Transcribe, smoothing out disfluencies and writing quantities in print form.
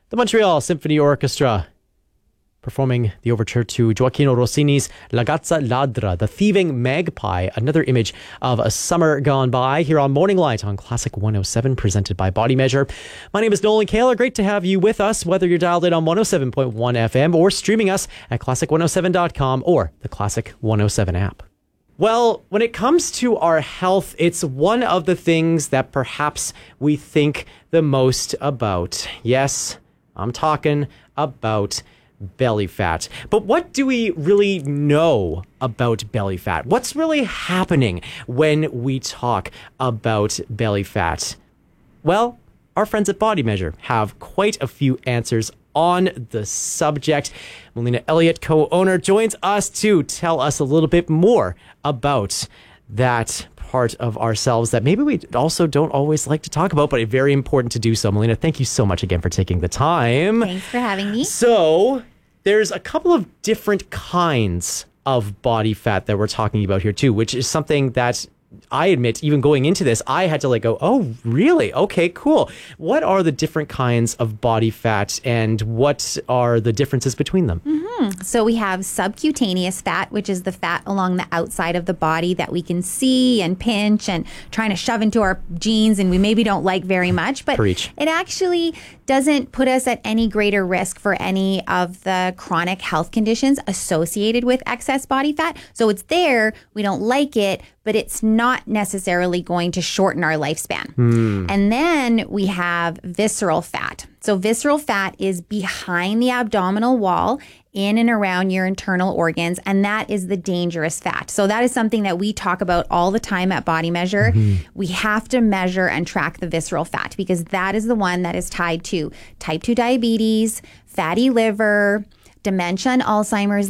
The Montreal Symphony Orchestra performing the overture to Gioacchino Rossini's La Gazza Ladra, the thieving magpie, another image of a summer gone by, here on Morning Light on Classic 107, presented by Body Measure. My name is Nolan Kaler. Great to have you with us, whether you're dialed in on 107.1 FM or streaming us at classic107.com or the Classic 107 app. Well, when it comes to our health, it's one of the things that perhaps we think the most about. Yes, I'm talking about belly fat. But what do we really know about belly fat? What's really happening when we talk about belly fat? Well, our friends at Body Measure have quite a few answers on the subject. Melina Elliott, co-owner, joins us to tell us a little bit more about that part of ourselves that maybe we also don't always like to talk about, but it's very important to do so. Melina, thank you so much again for taking the time. Thanks for having me. So there's a couple of different kinds of body fat that we're talking about here too, which is something that I admit, even going into this, I had to go, oh, really? Okay, cool. What are the different kinds of body fat and what are the differences between them? So we have subcutaneous fat, which is the fat along the outside of the body that we can see and pinch and trying to shove into our jeans and we maybe don't like very much. But Preach. It actually doesn't put us at any greater risk for any of the chronic health conditions associated with excess body fat. So it's there, we don't like it, but it's not necessarily going to shorten our lifespan. And then we have visceral fat. So visceral fat is behind the abdominal wall, in and around your internal organs, and that is the dangerous fat. So that is something that we talk about all the time at Body Measure. We have to measure and track the visceral fat because that is the one that is tied to type 2 diabetes, fatty liver, dementia and Alzheimer's,